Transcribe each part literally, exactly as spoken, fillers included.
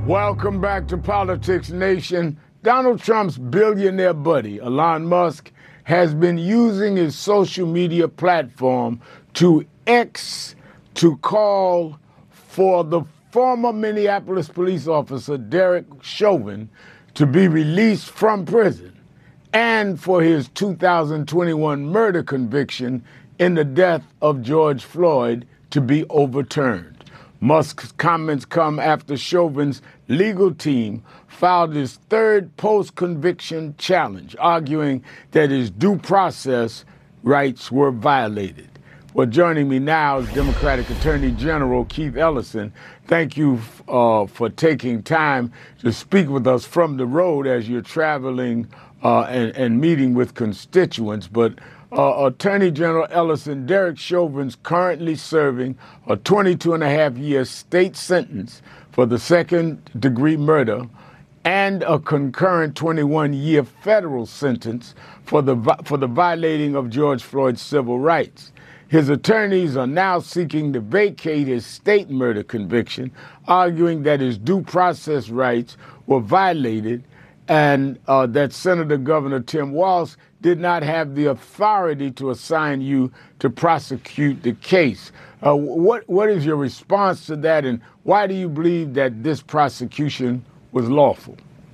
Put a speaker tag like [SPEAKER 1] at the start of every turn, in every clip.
[SPEAKER 1] Welcome back to Politics Nation. Donald Trump's billionaire buddy, Elon Musk, has been using his social media platform to X to call for the former Minneapolis police officer Derek Chauvin to be released from prison and for his two thousand twenty-one murder conviction in the death of George Floyd to be overturned. Musk's comments come after Chauvin's legal team filed his third post-conviction challenge, arguing that his due process rights were violated. Well, joining me now is Democratic Attorney General Keith Ellison. Thank you uh, for taking time to speak with us from the road as you're traveling uh, and, and meeting with constituents. But uh, Attorney General Ellison, Derek Chauvin's currently serving a twenty-two and a half year state sentence for the second degree murder and a concurrent twenty-one year federal sentence for the for the violating of George Floyd's civil rights. His attorneys are now seeking to vacate his state murder conviction, arguing that his due process rights were violated and uh, that Senator Governor Tim Walz did not have the authority to assign you to prosecute the case. Uh, what what is your response to that, and why do you believe that this prosecution was lawful?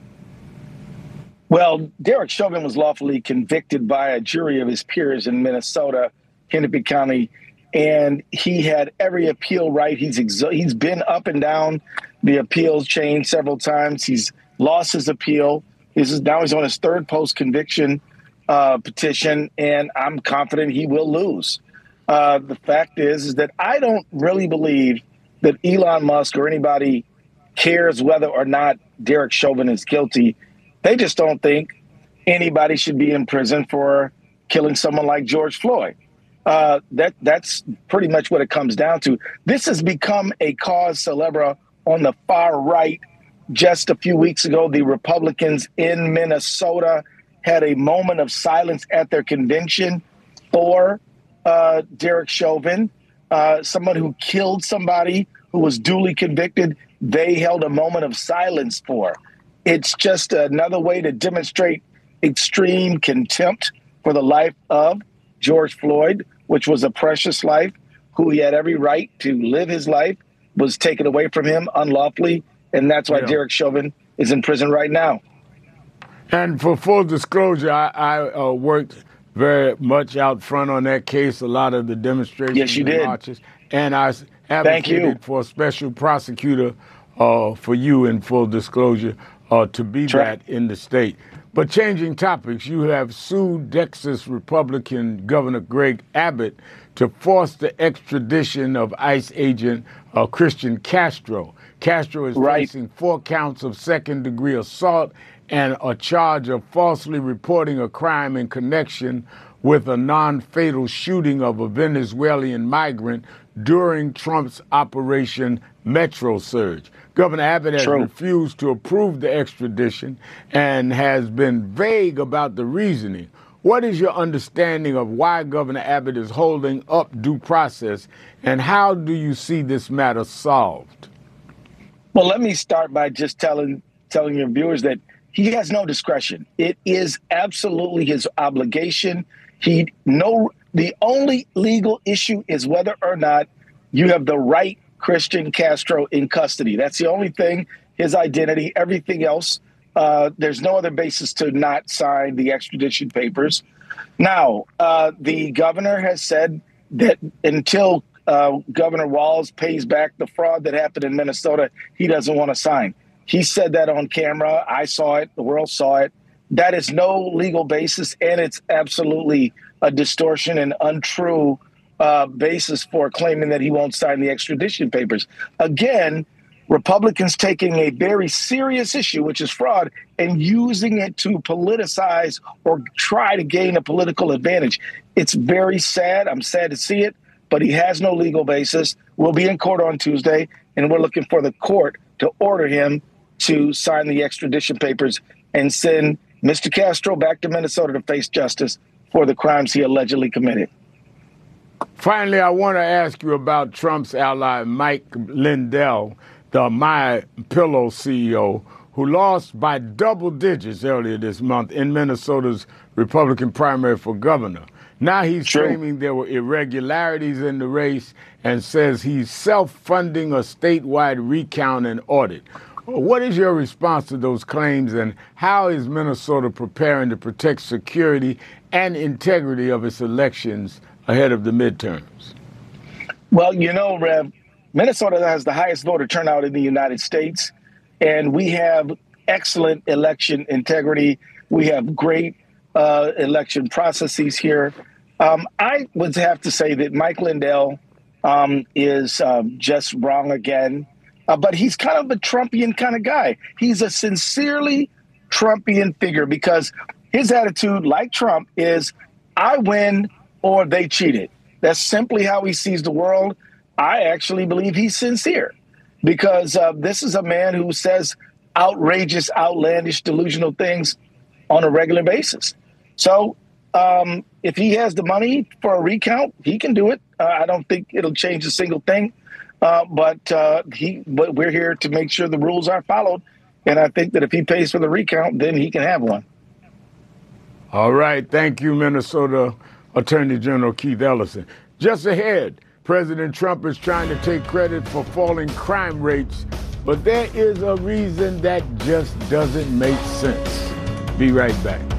[SPEAKER 2] Well, Derek Chauvin was lawfully convicted by a jury of his peers in Minnesota, Hennepin County, and he had every appeal right. He's ex- he's been up and down the appeals chain several times. He's lost his appeal. This is now he's on his third post-conviction uh, petition, and I'm confident he will lose. Uh, the fact is, is that I don't really believe that Elon Musk or anybody cares whether or not Derek Chauvin is guilty. They just don't think anybody should be in prison for killing someone like George Floyd. Uh, that that's pretty much what it comes down to. This has become a cause célèbre on the far right. Just a few weeks ago, the Republicans in Minnesota had a moment of silence at their convention for uh, Derek Chauvin, uh, someone who killed somebody who was duly convicted. They held a moment of silence for. It's just another way to demonstrate extreme contempt for the life of George Floyd, which was a precious life, who he had every right to live his life, was taken away from him unlawfully. And that's why yeah. Derek Chauvin is in prison right now.
[SPEAKER 1] And for full disclosure, I, I uh, worked very much out front on that case, a lot of the demonstrations
[SPEAKER 2] yes, you
[SPEAKER 1] and
[SPEAKER 2] did.
[SPEAKER 1] marches. And I advocated
[SPEAKER 2] Thank you.
[SPEAKER 1] for a special prosecutor uh, for you, in full disclosure, uh, to be
[SPEAKER 2] sure.
[SPEAKER 1] that in the state. But changing topics, you have sued Texas Republican Governor Greg Abbott to force the extradition of ICE agent uh, Christian Castro. Castro is
[SPEAKER 2] right.
[SPEAKER 1] facing four counts of second-degree assault and a charge of falsely reporting a crime in connection with a non-fatal shooting of a Venezuelan migrant during Trump's Operation Metro Surge. Governor Abbott has
[SPEAKER 2] True.
[SPEAKER 1] refused to approve the extradition and has been vague about the reasoning. What is your understanding of why Governor Abbott is holding up due process, and how do you see this matter solved?
[SPEAKER 2] Well, let me start by just telling telling your viewers that he has no discretion. It is absolutely his obligation. He no the only legal issue is whether or not you have the right Christian Castro in custody. That's the only thing, his identity. Everything else, uh, there's no other basis to not sign the extradition papers. Now, uh, the governor has said that until uh, Governor Walz pays back the fraud that happened in Minnesota, he doesn't want to sign. He said that on camera. I saw it. The world saw it. That is no legal basis, and it's absolutely a distortion and untrue uh, basis for claiming that he won't sign the extradition papers. Again, Republicans taking a very serious issue, which is fraud, and using it to politicize or try to gain a political advantage. It's very sad. I'm sad to see it, but he has no legal basis. We'll be in court on Tuesday, and we're looking for the court to order him to sign the extradition papers and send Mister Castro back to Minnesota to face justice for the crimes he allegedly committed.
[SPEAKER 1] Finally, I want to ask you about Trump's ally, Mike Lindell. the My Pillow C E O, who lost by double digits earlier this month in Minnesota's Republican primary for governor. Now he's
[SPEAKER 2] True.
[SPEAKER 1] claiming there were irregularities in the race and says he's self-funding a statewide recount and audit. What is your response to those claims, and how is Minnesota preparing to protect security and integrity of its elections ahead of the midterms?
[SPEAKER 2] Well, you know, Rev, Minnesota has the highest voter turnout in the United States, and we have excellent election integrity. We have great uh, election processes here. Um, I would have to say that Mike Lindell um, is um, just wrong again. Uh, but he's kind of a Trumpian kind of guy. He's a sincerely Trumpian figure because his attitude, like Trump, is I win or they cheated. That's simply how he sees the world. I actually believe he's sincere because uh, this is a man who says outrageous, outlandish, delusional things on a regular basis. So um, if he has the money for a recount, he can do it. Uh, I don't think it'll change a single thing. Uh, but uh, he, but we're here to make sure the rules are followed. And I think that if he pays for the recount, then he can have one.
[SPEAKER 1] All right. Thank you, Minnesota Attorney General Keith Ellison. Just ahead, President Trump is trying to take credit for falling crime rates, but there is a reason that just doesn't make sense. Be right back.